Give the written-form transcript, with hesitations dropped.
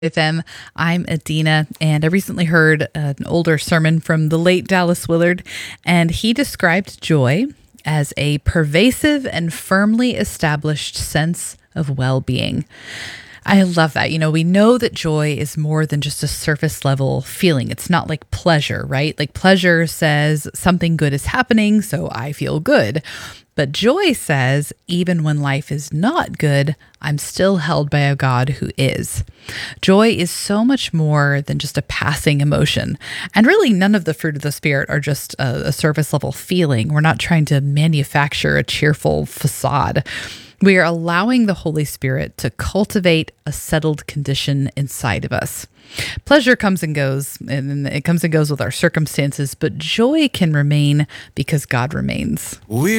FM. I'm Adina, and I recently heard an older sermon from the late Dallas Willard, and he described joy as a pervasive and firmly established sense of well being. I love that. We know that joy is more than just a surface level feeling. It's not like pleasure, right? Like pleasure says something good is happening, so I feel good. But joy says, even when life is not good, I'm still held by a God who is. Joy is so much more than just a passing emotion. And really, none of the fruit of the Spirit are just a surface level feeling. We're not trying to manufacture a cheerful facade. We are allowing the Holy Spirit to cultivate a settled condition inside of us. Pleasure comes and goes, and it comes and goes with our circumstances, but joy can remain because God remains. We